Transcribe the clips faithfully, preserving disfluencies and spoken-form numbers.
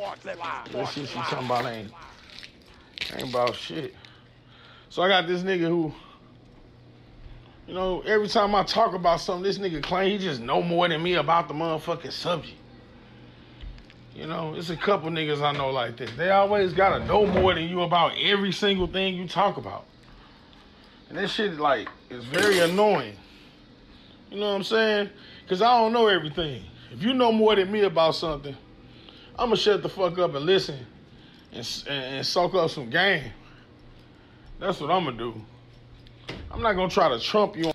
That shit she talking about ain't, ain't about shit. So I got this nigga who, you know, every time I talk about something, this nigga claim he just know more than me about the motherfucking subject. You know, it's a couple niggas I know like this. They always gotta know more than you about every single thing you talk about. And that shit, like, is very annoying. You know what I'm saying? Because I don't know everything. If you know more than me about something, I'm going to shut the fuck up and listen and, and, and soak up some game. That's what I'm going to do. I'm not going to try to trump you.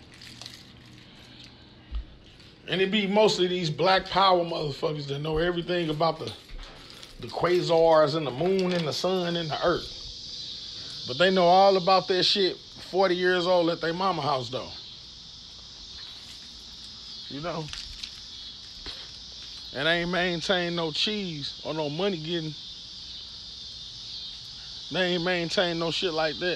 And it be mostly these black power motherfuckers that know everything about the, the quasars and the moon and the sun and the earth. But they know all about that shit forty years old at their mama house, though. You know? And they ain't maintain no cheese or no money getting. They ain't maintain no shit like that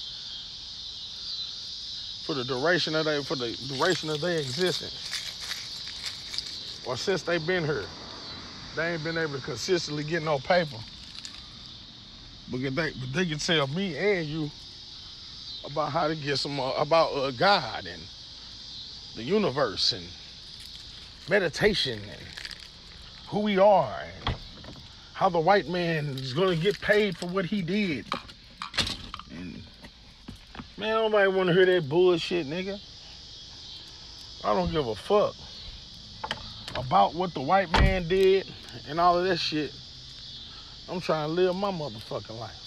for the duration of they for the duration of their existence. Or since they been here. They ain't been able to consistently get no paper. But they, but they can tell me and you about how to get some, uh, about uh, God and the universe and meditation and who we are and how the white man is going to get paid for what he did. And man, nobody want to hear that bullshit, nigga. I don't give a fuck about what the white man did and all of that shit. I'm trying to live my motherfucking life.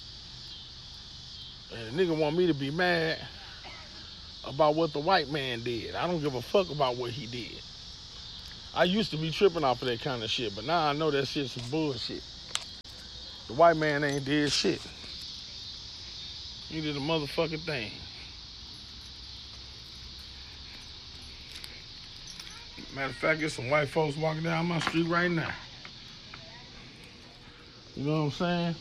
And the nigga want me to be mad about what the white man did. I don't give a fuck about what he did. I used to be tripping off of that kind of shit, but now I know that shit's some bullshit. The white man ain't did shit. He did a motherfucking thing. Matter of fact, there's some white folks walking down my street right now. You know what I'm saying?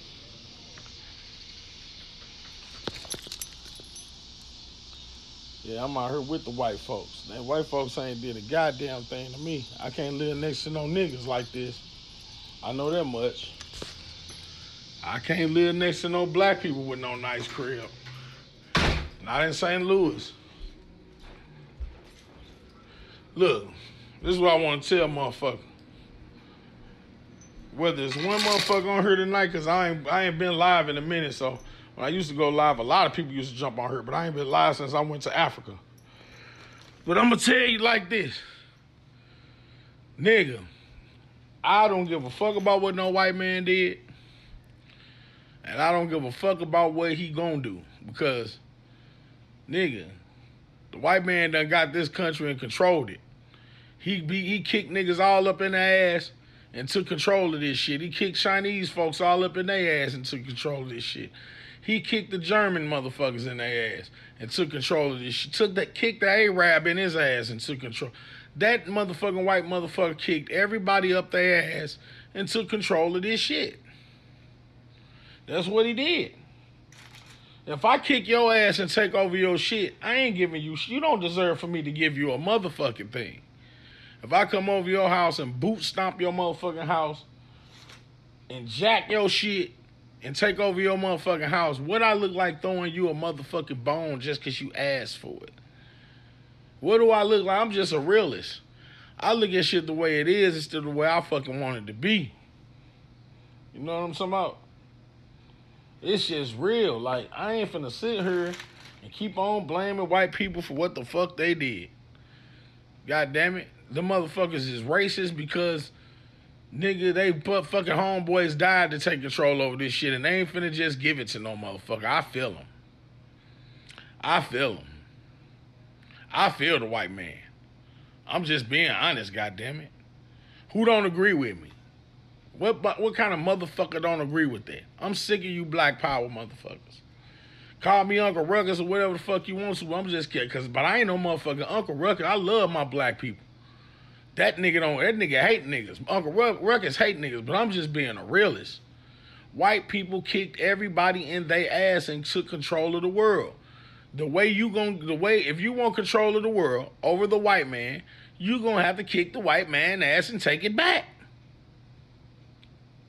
Yeah, I'm out here with the white folks. That white folks ain't did a goddamn thing to me. I can't live next to no niggas like this. I know that much. I can't live next to no black people with no nice crib. Not in Saint Louis. Look, this is what I want to tell motherfucker. Whether it's one motherfucker on here tonight, because I ain't, I ain't been live in a minute, so when I used to go live, a lot of people used to jump on here, but I ain't been live since I went to Africa. But I'm going to tell you like this. Nigga, I don't give a fuck about what no white man did. And I don't give a fuck about what he gonna do. Because, nigga, the white man done got this country and controlled it. He, be, he kicked niggas all up in the ass and took control of this shit. He kicked Chinese folks all up in their ass and took control of this shit. He kicked the German motherfuckers in their ass and took control of this shit. Took that, kicked the Arab in his ass and took control. That motherfucking white motherfucker kicked everybody up their ass and took control of this shit. That's what he did. If I kick your ass and take over your shit, I ain't giving you, you don't deserve for me to give you a motherfucking thing. If I come over your house and boot stomp your motherfucking house and jack your shit and take over your motherfucking house, what I look like throwing you a motherfucking bone just because you asked for it? What do I look like? I'm just a realist. I look at shit the way it is instead of the way I fucking want it to be. You know what I'm talking about? It's just real. Like, I ain't finna sit here and keep on blaming white people for what the fuck they did. God damn it. The motherfuckers is racist because, nigga, they put fucking homeboys died to take control over this shit, and they ain't finna just give it to no motherfucker. I feel them. I feel them. I feel the white man. I'm just being honest, goddammit. Who don't agree with me? What what kind of motherfucker don't agree with that? I'm sick of you black power motherfuckers. Call me Uncle Ruckus or whatever the fuck you want to. I'm just kidding. Cause, but I ain't no motherfucker Uncle Ruckus. I love my black people. That nigga don't, that nigga hate niggas. Uncle Ruckus hate niggas, but I'm just being a realist. White people kicked everybody in their ass and took control of the world. The way you gonna, the way, if you want control of the world over the white man, you gonna have to kick the white man ass and take it back.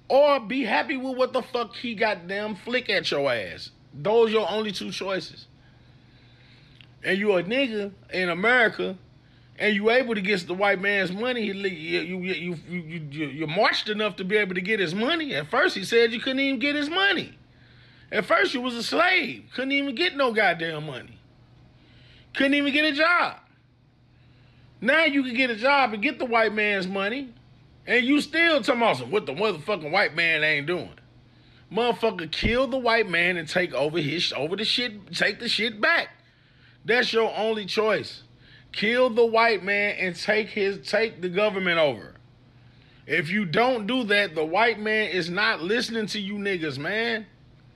or be happy with what the fuck he goddamn flick at your ass. Those your only two choices. And you a nigga in America, and you able to get the white man's money. You you you you you you marched enough to be able to get his money. At first, he said you couldn't even get his money. At first, you was a slave, couldn't even get no goddamn money. Couldn't even get a job. Now you can get a job and get the white man's money, and you still talking about what the motherfucking white man ain't doing. Motherfucker, kill the white man and take over his over the shit, take the shit back. That's your only choice. Kill the white man and take his take the government over. If you don't do that, the white man is not listening to you niggas, man.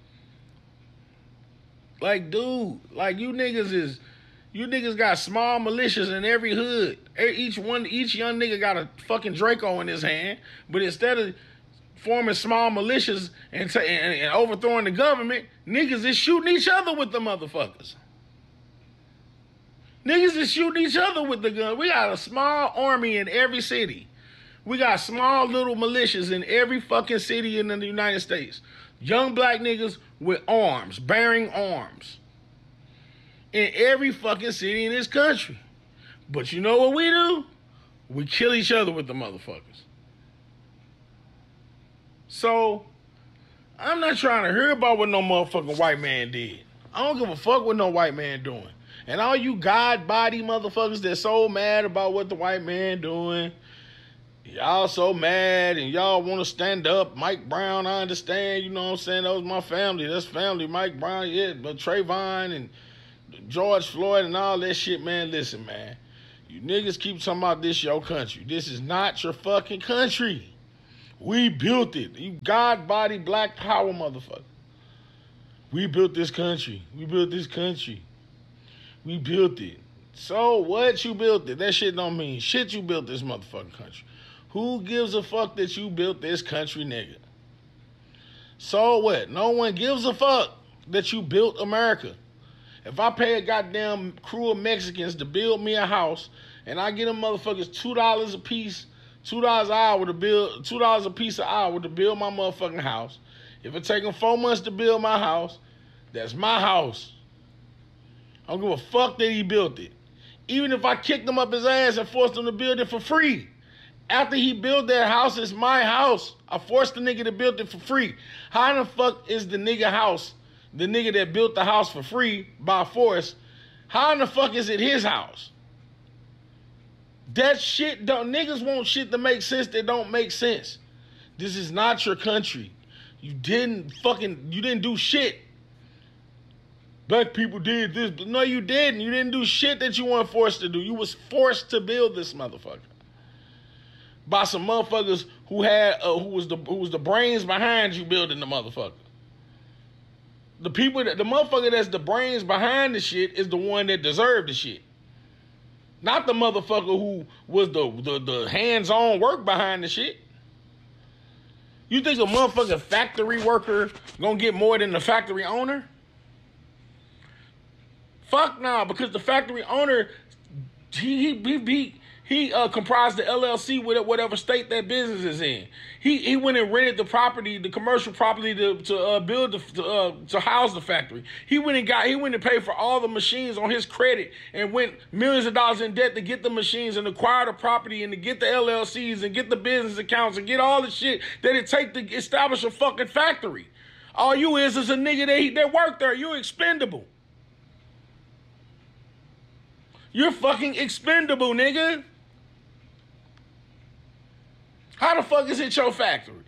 Like, dude, like you niggas is you niggas got small militias in every hood. Each one, each young nigga got a fucking Draco in his hand. But instead of forming small militias and, t- and, and overthrowing the government, niggas is shooting each other with the motherfuckers. Niggas is shooting each other with the gun. We got a small army in every city. We got small little militias in every fucking city in the United States. Young black niggas with arms, bearing arms. In every fucking city in this country. But you know what we do? We kill each other with the motherfuckers. So, I'm not trying to hear about what no motherfucking white man did. I don't give a fuck what no white man doing. And all you God body motherfuckers that so mad about what the white man doing, y'all so mad and y'all want to stand up. Mike Brown, I understand, you know what I'm saying? That was my family. That's family. Mike Brown, yeah, but Trayvon and George Floyd and all that shit, man. Listen, man. You niggas keep talking about this your country. This is not your fucking country. We built it. You God body black power motherfucker. We built this country. We built this country. We built it. So what? You built it. That shit don't mean shit. You built this motherfucking country. Who gives a fuck that you built this country, nigga? So what? No one gives a fuck that you built America. If I pay a goddamn crew of Mexicans to build me a house and I get them motherfuckers two dollars a piece, two dollars an hour to build, two dollars a piece an hour to build my motherfucking house. If it take them four months to build my house, that's my house. I don't give a fuck that he built it. Even if I kicked him up his ass and forced him to build it for free. After he built that house, it's my house. I forced the nigga to build it for free. How the fuck is the nigga house, the nigga that built the house for free by force, how in the fuck is it his house? That shit don't, niggas want shit to make sense that don't make sense. This is not your country. You didn't fucking, you didn't do shit. Black people did this, but no, you didn't. You didn't do shit that you weren't forced to do. You was forced to build this motherfucker by some motherfuckers who had, uh, who was the, who was the brains behind you building the motherfucker. The people that, the motherfucker that's the brains behind the shit is the one that deserved the shit. Not the motherfucker who was the, the, the hands-on work behind the shit. You think a motherfucking factory worker gonna get more than the factory owner? Fuck nah, because the factory owner, he he he he uh, comprised the L L C with whatever state that business is in. He he went and rented the property, the commercial property to to uh, build the to, uh, to house the factory. He went and got he went and paid for all the machines on his credit and went millions of dollars in debt to get the machines and acquire the property and to get the L L Cs and get the business accounts and get all the shit that it take to establish a fucking factory. All you is is a nigga that that worked there. You're expendable. You're fucking expendable, nigga. How the fuck is it your factory?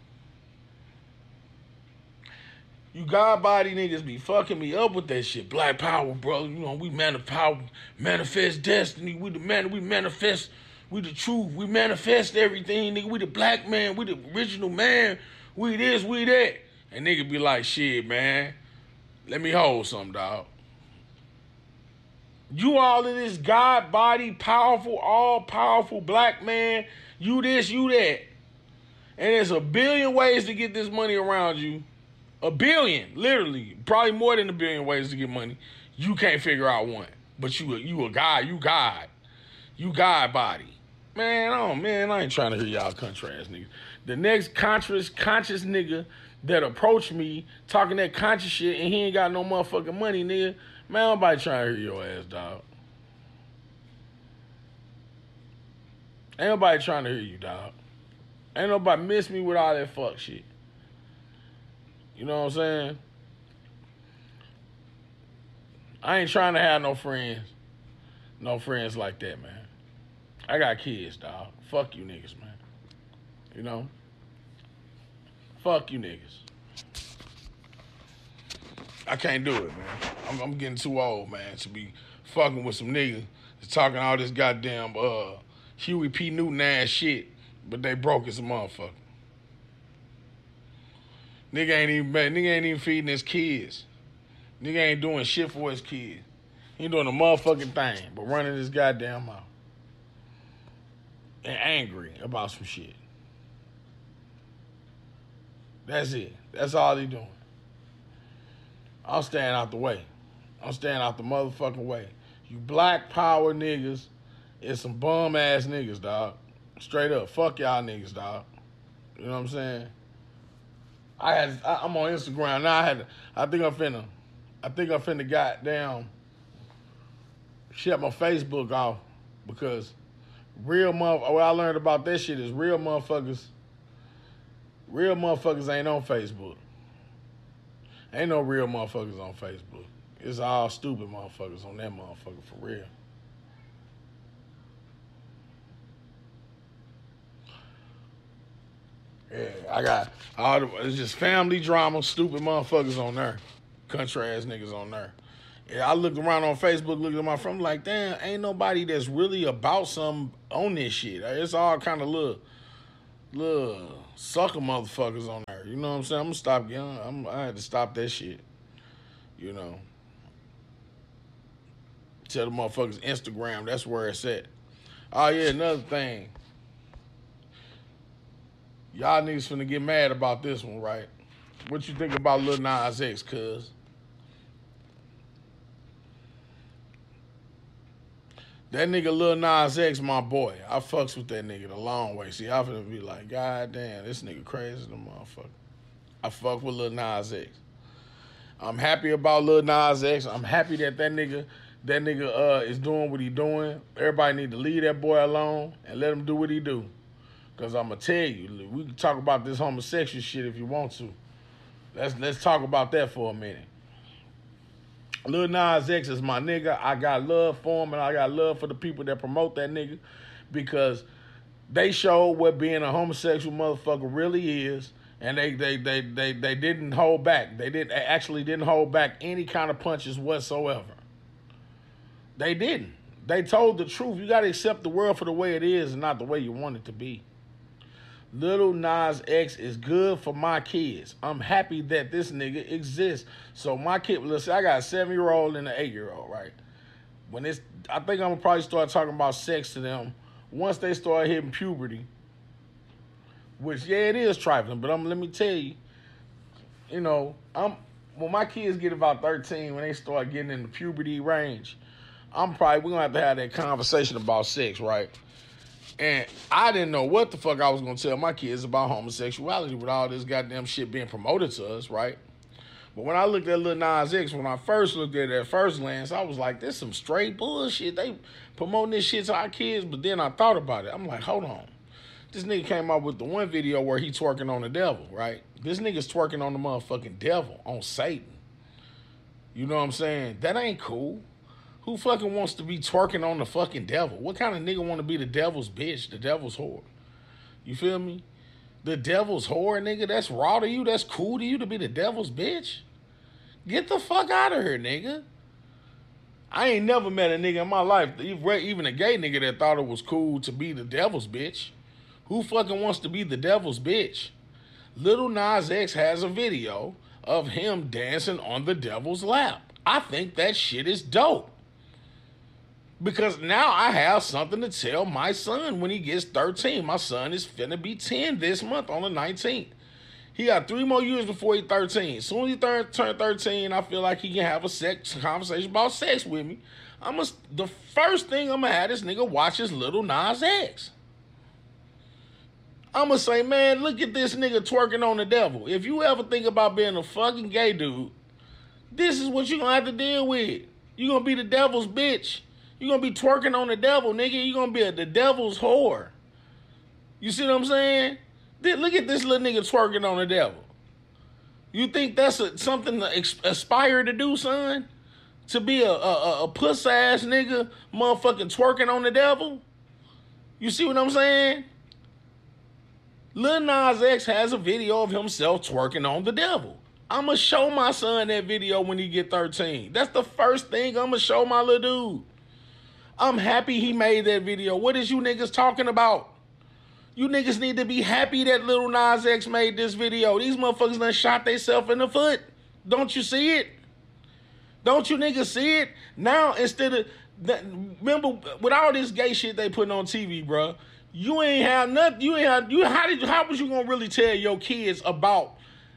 You God body niggas be fucking me up with that shit. Black power, bro. You know, we manifest, manifest destiny. We the man, we manifest, we the truth. We manifest everything, nigga. We the black man. We the original man. We this, we that. And nigga be like, shit, man. Let me hold something, dog. You all of this God body, powerful, all powerful black man. You this, you that. And there's a billion ways to get this money around you. A billion, literally. Probably more than a billion ways to get money. You can't figure out one. But you a, you a God, you God. You God body. Man, oh man, I ain't trying to hear y'all country ass niggas. The next conscious, conscious nigga that approach me talking that conscious shit and he ain't got no motherfucking money, nigga, man, nobody trying to hear your ass, dog. Ain't nobody trying to hear you, dog. Ain't nobody miss me with all that fuck shit. You know what I'm saying? I ain't trying to have no friends. No friends like that, man. I got kids, dog. Fuck you niggas, man. You know? Fuck you niggas. I can't do it, man. I'm, I'm getting too old, man, to be fucking with some niggas that's talking all this goddamn uh, Huey P. Newton ass shit, but they broke as a motherfucker. Nigga ain't even nigga ain't even feeding his kids. Nigga ain't doing shit for his kids. He ain't doing a motherfucking thing but running his goddamn mouth. And angry about some shit. That's it. That's all he doing. I'm staying out the way. I'm staying out the motherfucking way. You black power niggas is some bum ass niggas, dog. Straight up. Fuck y'all niggas, dog. You know what I'm saying? I had I, I'm on Instagram now. I had I think I'm finna I think I'm finna goddamn shut my Facebook off because real motherfuckers, what I learned about that shit is real motherfuckers, real motherfuckers ain't on Facebook. Ain't no real motherfuckers on Facebook. It's all stupid motherfuckers on that motherfucker for real. Yeah, I got all the, it's just family drama, stupid motherfuckers on there. Country ass niggas on there. Yeah, I looked around on Facebook, looking at my friend, I'm like, damn, ain't nobody that's really about something on this shit. It's all kind of little, little sucker motherfuckers on there. You know what I'm saying? I'm gonna stop getting, I'm, I had to stop that shit. You know. Tell the motherfuckers Instagram, that's where it's at. Oh yeah, another thing. Y'all niggas finna get mad about this one, right? What you think about Lil Nas X, cuz? That nigga Lil Nas X, my boy. I fucks with that nigga the long way. See, I finna be like, God damn, this nigga crazy as a motherfucker. I fuck with Lil Nas X. I'm happy about Lil Nas X. I'm happy that that nigga, that nigga uh, is doing what he doing. Everybody need to leave that boy alone and let him do what he do. Cause I'ma tell you, we can talk about this homosexual shit if you want to. Let's let's talk about that for a minute. Lil Nas X is my nigga. I got love for him and I got love for the people that promote that nigga because they showed what being a homosexual motherfucker really is, and they they they they they didn't hold back. They didn't actually didn't hold back any kind of punches whatsoever. They didn't. They told the truth. You gotta accept the world for the way it is and not the way you want it to be. Lil Nas X is good for my kids. I'm happy that this nigga exists. So my kid, listen, I got a seven-year-old and an eight-year-old, right? When it's, I think I'm gonna probably start talking about sex to them once they start hitting puberty. Which, yeah, it is trifling, but I'm, let me tell you, you know, I'm when my kids get about thirteen, when they start getting in the puberty range, I'm probably, we're gonna have to have that conversation about sex, right? And I didn't know what the fuck I was going to tell my kids about homosexuality with all this goddamn shit being promoted to us, right? But when I looked at Lil Nas X, when I first looked at it at first glance, I was like, this some straight bullshit. They promoting this shit to our kids. But then I thought about it. I'm like, hold on. This nigga came out with the one video where he twerking on the devil, right? This nigga's twerking on the motherfucking devil, on Satan. You know what I'm saying? That ain't cool. Who fucking wants to be twerking on the fucking devil? What kind of nigga want to be the devil's bitch, the devil's whore? You feel me? The devil's whore, nigga, that's raw to you? That's cool to you to be the devil's bitch? Get the fuck out of here, nigga. I ain't never met a nigga in my life, even a gay nigga, that thought it was cool to be the devil's bitch. Who fucking wants to be the devil's bitch? Lil Nas X has a video of him dancing on the devil's lap. I think that shit is dope. Because now I have something to tell my son when he gets thirteen. My son is finna be ten this month on the nineteenth. He got three more years before he's thirteen. As soon as he turn, turn thirteen, I feel like he can have a sex conversation about sex with me. I'm a, the first thing I'm gonna have this nigga watch is Lil Nas X. I'm going to say, man, look at this nigga twerking on the devil. If you ever think about being a fucking gay dude, this is what you're going to have to deal with. You're going to be the devil's bitch. You're going to be twerking on the devil, nigga. You're going to be a, the devil's whore. You see what I'm saying? Look at this little nigga twerking on the devil. You think that's a, something to ex- aspire to do, son? To be a, a, a puss-ass nigga motherfucking twerking on the devil? You see what I'm saying? Lil Nas X has a video of himself twerking on the devil. I'm going to show my son that video when he get thirteen. That's the first thing I'm going to show my little dude. I'm happy he made that video. What is you niggas talking about? You niggas need to be happy that Lil Nas X made this video. These motherfuckers done shot themselves in the foot. Don't you see it? Don't you niggas see it? Now, instead of, that, remember, with all this gay shit they putting on T V, bro, you ain't have nothing, you ain't have, you, how did, how was you gonna really tell your kids about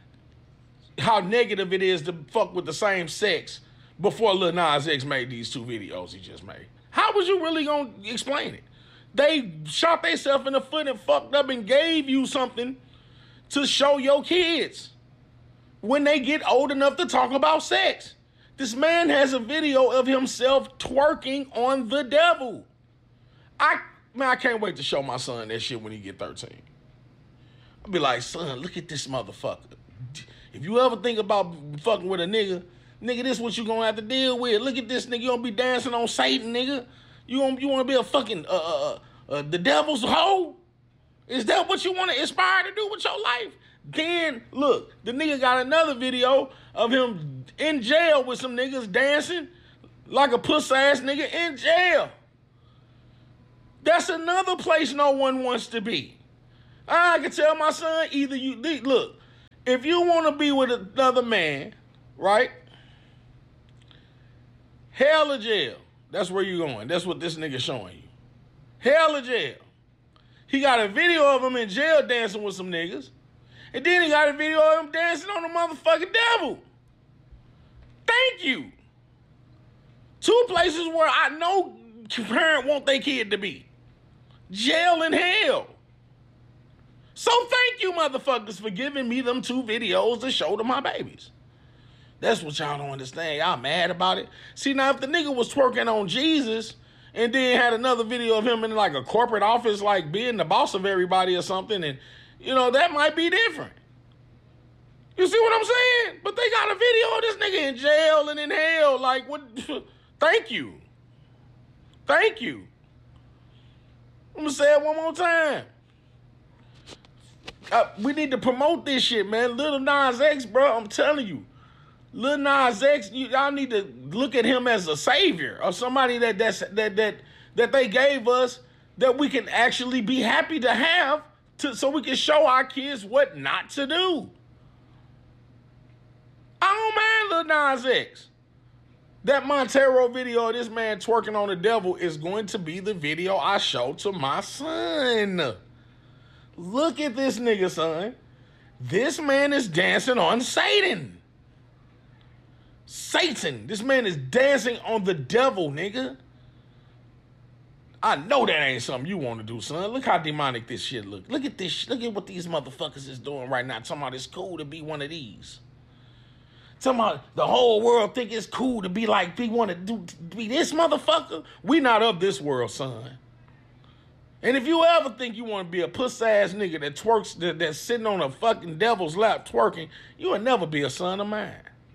how negative it is to fuck with the same sex before Lil Nas X made these two videos he just made? How was you really gonna explain it? They shot themselves in the foot and fucked up and gave you something to show your kids when they get old enough to talk about sex. This man has a video of himself twerking on the devil. I man, I can't wait to show my son that shit when he get thirteen. I'll be like, son, look at this motherfucker. If you ever think about fucking with a nigga, nigga, this is what you gonna have to deal with. Look at this nigga, you gonna be dancing on Satan, nigga. You gonna, you wanna be a fucking, uh, uh, uh, the devil's hoe? Is that what you wanna aspire to do with your life? Then, look, the nigga got another video of him in jail with some niggas dancing like a puss-ass nigga in jail. That's another place no one wants to be. I can tell my son, either you, look, if you want to be with another man, right? Hell or jail. That's where you're going. That's what this nigga showing you. Hell or jail. He got a video of him in jail dancing with some niggas. And then he got a video of him dancing on the motherfucking devil. Thank you. Two places where I know parent want their kid to be. Jail and hell. So thank you, motherfuckers, for giving me them two videos to show to my babies. That's what y'all don't understand. Y'all mad about it. See, now, if the nigga was twerking on Jesus and then had another video of him in like a corporate office, like being the boss of everybody or something, and, you know, that might be different. You see what I'm saying? But they got a video of this nigga in jail and in hell. Like, what? Thank you. Thank you. I'm going to say it one more time. Uh, we need to promote this shit, man. Lil Nas X, bro, I'm telling you. Lil Nas X, you, y'all need to look at him as a savior or somebody that that's, that that that they gave us that we can actually be happy to have to, so we can show our kids what not to do. I don't mind Lil Nas X. That Montero video of this man twerking on the devil is going to be the video I show to my son. Look at this nigga, son. This man is dancing on Satan. Satan. This man is dancing on the devil, nigga. I know that ain't something you want to do, son. Look how demonic this shit look. Look at this. Look at what these motherfuckers is doing right now. Talking about it's cool to be one of these. Talking about the whole world think it's cool to be like, we want to do to be this motherfucker. We not of this world, son. And if you ever think you want to be a puss-ass nigga that twerks, that, that's sitting on a fucking devil's lap twerking, you will never be a son of mine.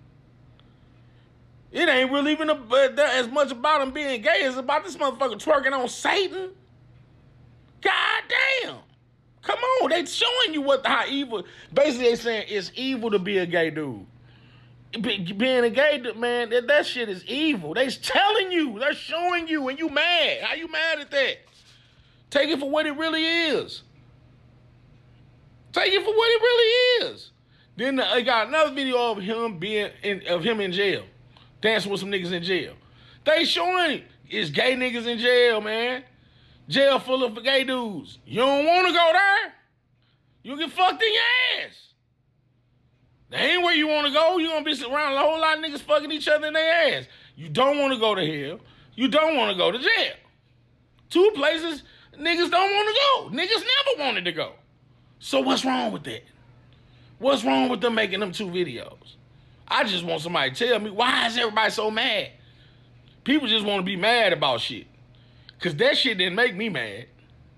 It ain't really even a, uh, as much about him being gay as about this motherfucker twerking on Satan. God damn. Come on, they showing you what how evil. Basically, they saying it's evil to be a gay dude. Be, being a gay dude, man, that, that shit is evil. They telling you, they're showing you, and you mad. How you mad at that? Take it for what it really is. Take it for what it really is. Then I got another video of him being in, of him in jail, dancing with some niggas in jail. They showing it's gay niggas in jail, man. Jail full of gay dudes. You don't want to go there. You get fucked in your ass. That ain't where you want to go. You gonna be around a whole lot of niggas fucking each other in their ass. You don't want to go to hell. You don't want to go to jail. Two places niggas don't want to go. Niggas never wanted to go. So what's wrong with that? What's wrong with them making them two videos? I just want somebody to tell me, why is everybody so mad? People just want to be mad about shit. Because that shit didn't make me mad.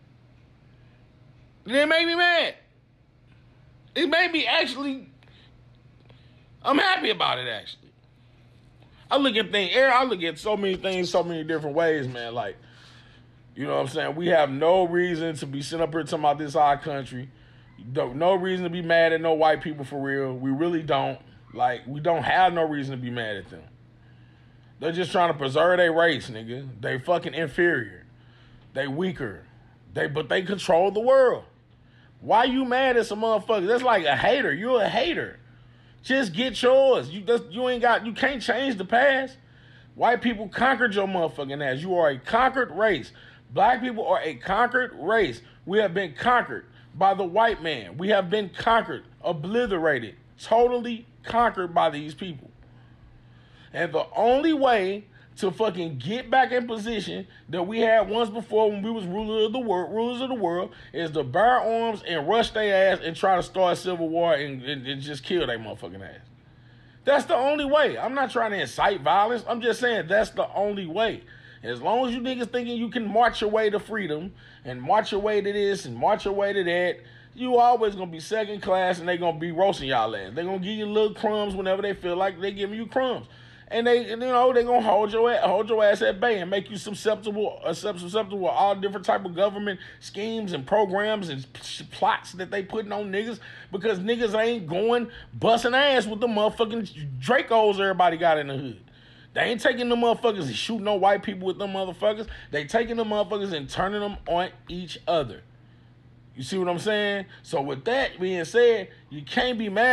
It didn't make me mad. It made me actually, I'm happy about it, actually. I look at things, I look at so many things so many different ways, man. Like, you know what I'm saying? We have no reason to be sitting up here talking about this our country. No reason to be mad at no white people for real. We really don't. Like, we don't have no reason to be mad at them. They're just trying to preserve their race, nigga. They fucking inferior. They weaker. They but they control the world. Why you mad at some motherfuckers? That's like a hater. You're a hater. Just get yours. You just, you ain't got you can't change the past. White people conquered your motherfucking ass. You are a conquered race. Black people are a conquered race. We have been conquered by the white man. We have been conquered, obliterated, totally conquered by these people. And the only way to fucking get back in position that we had once before when we was rulers of the world, rulers of the world, is to bear arms and rush their ass and try to start a civil war and, and, and just kill their motherfucking ass. That's the only way. I'm not trying to incite violence. I'm just saying that's the only way. As long as you niggas thinking you can march your way to freedom and march your way to this and march your way to that, you always gonna be second class and they gonna be roasting y'all ass. They gonna give you little crumbs whenever they feel like they giving you crumbs. And they, and, you know, they gonna hold your ass, hold your ass at bay and make you susceptible, uh, susceptible to all different type of government schemes and programs and plots that they putting on niggas because niggas ain't going busting ass with the motherfucking Dracos everybody got in the hood. They ain't taking the motherfuckers and shooting no white people with them motherfuckers. They taking the motherfuckers and turning them on each other. You see what I'm saying? So with that being said, you can't be mad